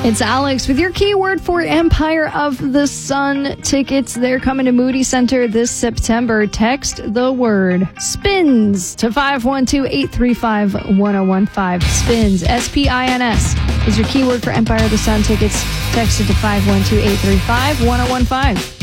It's Alex with your keyword for Empire of the Sun tickets. They're coming to Moody Center this September. Text the word SPINS to 512-835-1015. SPINS, S-P-I-N-S, is your keyword for Empire of the Sun tickets. Text it to 512-835-1015.